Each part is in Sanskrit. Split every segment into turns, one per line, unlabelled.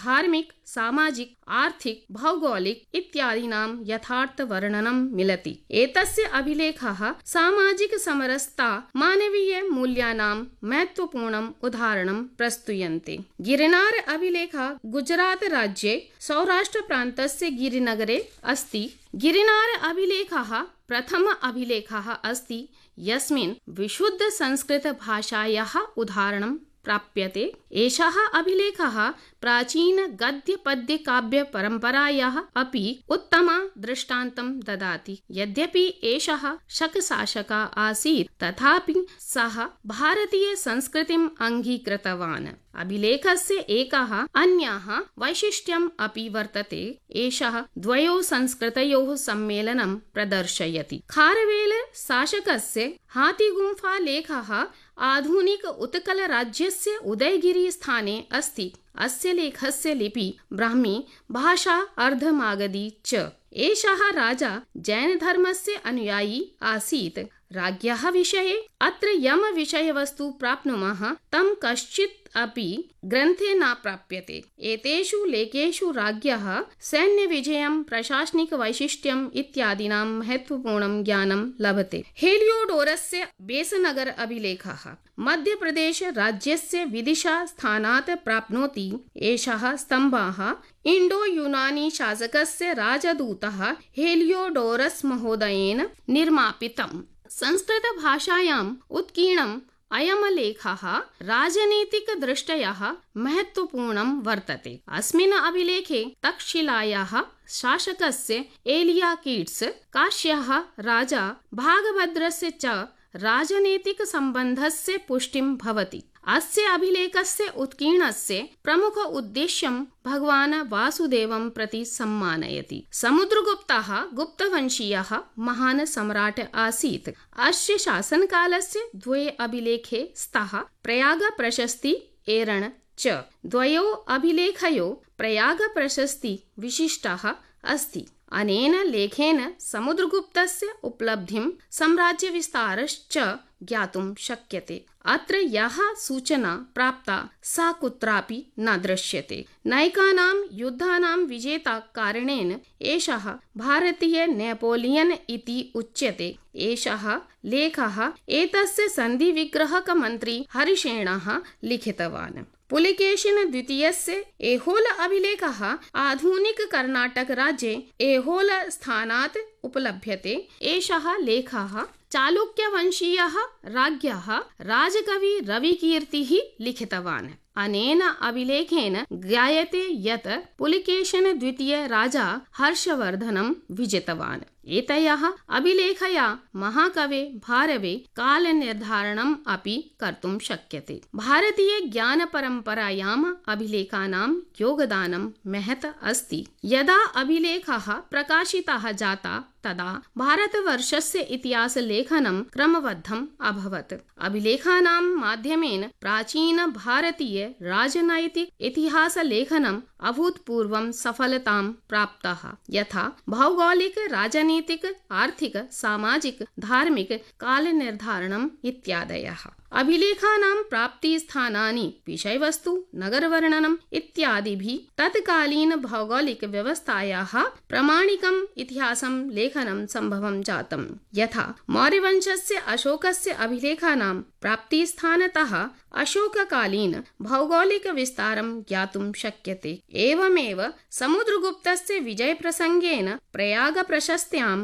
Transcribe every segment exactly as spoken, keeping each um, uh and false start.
धार्मिक, सामाजिक, आर्थिक, भौगोलिक इत्यादीनां यथार्थ वर्णनं मिलति। एतस्य अभिलेखः सामाजिक समरसता मानवीय मूल्यानां महत्वपूर्णम् उदाहरणं प्रस्तुयन्ते। गिरनार अभिलेखः गुजरात राज्ये सौराष्ट्र प्रान्तस्य गिरिनगरे अस्ति। गिरनार अभिलेखः प्रथम अभिलेखः अस्ति यस्मिन् विशुद्ध संस्कृत भाषायाः उदाहरणं प्राप्यते। एषः अभिलेखः प्राचीन गद्य पद्य काव्य परम्परायाः अपि उत्तम दृष्टान्तं ददाति। यद्यपि एषः शक शासकः आसीत् तथापि सः भारतीय संस्कृतिम् अङ्गीकृतवान्। अभिलेखस्य एकः अन्यः वैशिष्ट्यम् अपि वर्तते। एषः द्वयोः संस्कृतयोः सम्मेलनं प्रदर्शयति। खारवेल शासकस्य हाथीगुम्फा लेखः आधुनिक उत्कल राज्यस्य उदयगिरि स्थाने अस्ति। अस्य लेखस्य लिपि ब्राह्मी भाषा अर्धमागधी च। एषः राजा जैन धर्मस्य अनुयायी आसीत्। राज्ञः विषये अत्र यम विषयवस्तु प्राप्नुमः तं कश्चित् अपि ग्रन्थे न प्राप्यते। एतेषु लेखेषु राज्ञः सैन्यविजयं, प्रशासनिक वैशिष्ट्यम् इत्यादीनां महत्वपूर्णं ज्ञानं लभते। हेलियोडोरस्य बेसनगर अभिलेखः मध्य प्रदेश राज्यस्य विदिशा स्थानात् प्राप्नोति। एषः स्तम्भः इंडो यूनानी शासकस्य राजदूतः हेलियोडोरस् महोदयेन निर्मापितम्। संस्कृत भाषायाम् उत्कीर्णम् अयं लेखः राजनीतिक दृष्ट्या महत्वपूर्णं वर्तते। अस्मिन् अभिलेखे तक्षशिलायाः शासकस्य एलियाकिड्स्, काश्याः राजा भागभद्रस्य च राजनीतिक सम्बन्धस्य पुष्टिं भवति। अस्य अभिलेखस्य उत्कीर्णस्य प्रमुख उद्देश्यं भगवान् वासुदेवं प्रति सम्मानयति। समुद्रगुप्तः गुप्तवंशीयः महान् सम्राट् आसीत्। अस्य शासनकालस्य द्वे अभिलेखे स्तः प्रयाग प्रशस्ति एरण च। द्वयोः अभिलेखयोः प्रयाग प्रशस्ति विशिष्टः अस्ति। अनेन लेखेन समुद्रगुप्तस्य उपलब्धिं, साम्राज्यविस्तारश्च ज्ञातुं शक्यते। अत्र यः सूचना प्राप्ता सा कुत्रापि न दृश्यते। नैकानां युद्धानां विजेता कारणेन एषः भारतीय नेपोलियन् इति उच्यते। एषः लेखः एतस्य सन्धिविग्रहक मन्त्री हरिसेनः लिखितवान्। पुलिकेशिन द्वितीयस्य ऐहोल अभिलेखः आधुनिक कर्णाटक राज्ये ऐहोल स्थानात् उपलभ्यते। एषः लेखः चालुक्यवंशीयः राज्ञः राजकवि रविकीर्तिः लिखितवान्। अनेन अभिलेखेन ज्ञायते यत् पुलिकेशिन द्वितीय राजा हर्षवर्धनं विजितवान्। एतयः अभिलेखया महाकवे भारवे कालनिर्धारणम् अपि कर्तुं शक्यते। भारतीय ज्ञानपरम्परायाम् अभिलेखानां योगदानं महत् अस्ति। यदा अभिलेखः प्रकाशितः जाता तदा भारतवर्षस्य इतिहासलेखनं क्रमबद्धम् अभवत्। अभिलेखानां माध्यमेन प्राचीन भारतीय राजनैतिक इतिहासलेखनम् अभूतपूर्वं सफलतां प्राप्तः। यथा भौगोलिक, राजनीतिक, आर्थिक, सामाजिक, धार्मिक कालनिर्धारणम् इत्यादयः। अभिलेखानां प्राप्तिस्थानानि, विषयवस्तु, नगरवर्णनम् इत्यादिभिः तत्कालीन भौगोलिक व्यवस्थायाः प्रामाणिकम् इतिहासं लेखनं सम्भवं जातम्। यथा मौर्यवंशस्य अशोकस्य अभिलेखानां प्राप्तिस्थानतः अशोककालीन भौगोलिक विस्तारं ज्ञातुं शक्यते। एवमेव समुद्रगुप्तस्य विजयप्रसंगेन प्रयाग प्रशस्त्यां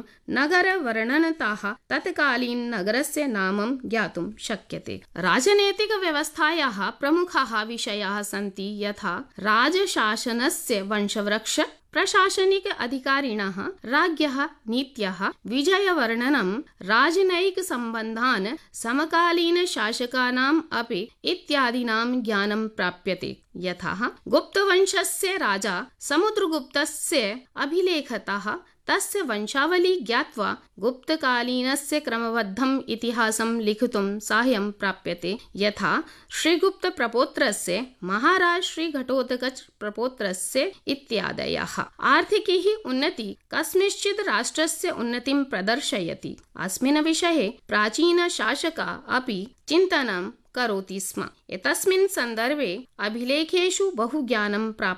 नगरवर्णनतः तत्कालीन नगरस्य नामं ज्ञातुं शक्यते। राजनैतिक व्यवस्थायाः प्रमुखाः विषयाः सन्ति यथा राजशासनस्य वंशवृक्ष, प्रशासनिक अधिकारिणः, राज्ञः नीत्यः, विजयवर्णनं, राजनैतिक सम्बन्धान्, समकालीन शासकानाम् अपि इत्यादीनां ज्ञानं प्राप्यते। यथा गुप्तवंशस्य राजा समुद्रगुप्तस्य अभिलेखतः तस्य वंशावली ज्ञात्वा गुप्तकालीनस्य क्रमबद्धम् इतिहासं लिखितुं साहाय्यं प्राप्यते। यथा श्रीगुप्त प्रपौत्रस्य, महाराज श्रीघटोत्कच प्रपौत्रस्य इत्यादयः। आर्थिकी उन्नति कस्मिंश्चित् राष्ट्रस्य उन्नतिं प्रदर्शयति। अस्मिन् विषये प्राचीन शासका अपि चिन्तनं करोति स्म। एतस्मिन् सन्दर्भे अभिलेखेषु बहु ज्ञानं प्राप्यते।